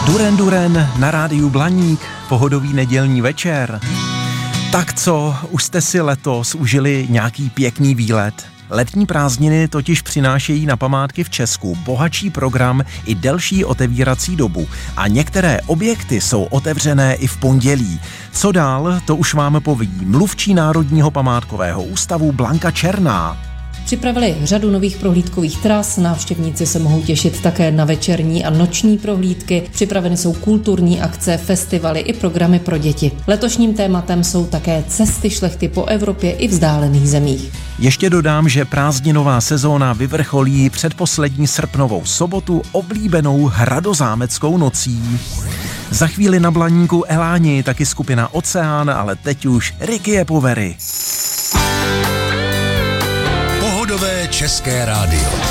Duran Duran na rádiu Blaník, pohodový nedělní večer. Tak co, už jste si letos užili nějaký pěkný výlet? Letní prázdniny totiž přinášejí na památky v Česku bohatší program i delší otevírací dobu a některé objekty jsou otevřené i v pondělí. Co dál, to už vám poví mluvčí Národního památkového ústavu Blanka Černá. Připravili řadu nových prohlídkových tras, návštěvníci se mohou těšit také na večerní a noční prohlídky, připraveny jsou kulturní akce, festivaly i programy pro děti. Letošním tématem jsou také cesty šlechty po Evropě i vzdálených zemích. Ještě dodám, že prázdninová sezóna vyvrcholí předposlední srpnovou sobotu oblíbenou hradozámeckou nocí. Za chvíli na Blaníku Eláni, taky skupina Oceán, ale teď už Ricky Povery. České rádio.